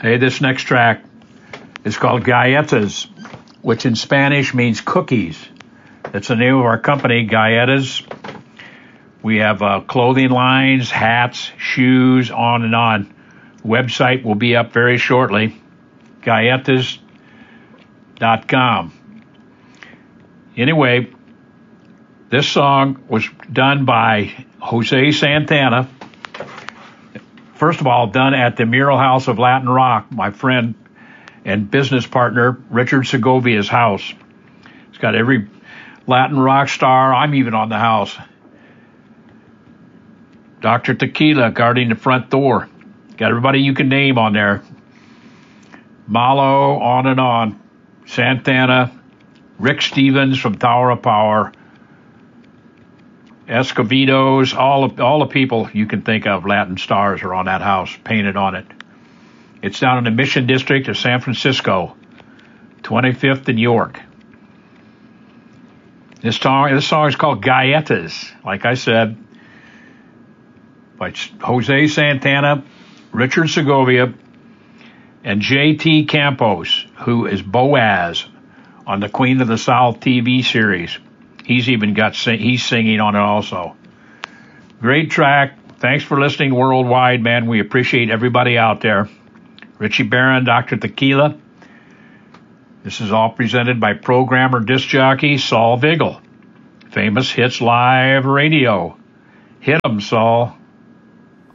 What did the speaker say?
Hey, this next track is called Galletas, which in Spanish means cookies. That's the name of our company, Galletas. We have clothing lines, hats, shoes, on and on. Website will be up very shortly, galletas.com. Anyway, this song was done by Jose Santana. First of all, done at the Mural House of Latin Rock, my friend and business partner, Richard Segovia's house. It's got every Latin rock star. I'm even on the house. Dr. Tequila guarding the front door. Got everybody you can name on there. Malo, on and on. Santana, Rick Stevens from Tower of Power, Escovedos, all the people you can think of, Latin stars, are on that house, painted on it. It's down in the Mission District of San Francisco, 25th and York. This song is called Galletas, like I said, by Jose Santana, Richard Segovia, and J.T. Campos, who is Boaz on the Queen of the South TV series. He's singing on it also. Great track. Thanks for listening worldwide, man. We appreciate everybody out there. Richie Barron, Dr. Tequila. This is all presented by programmer disc jockey Saul Vigil. Famous Hits Live Radio. Hit 'em, Saul.